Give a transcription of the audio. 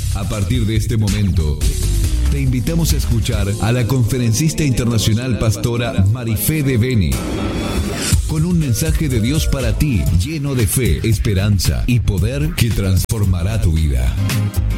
A partir de este momento, te invitamos a escuchar a la conferencista internacional pastora Marifé de Beni, con un mensaje de Dios para ti, lleno de fe, esperanza y poder que transformará tu vida.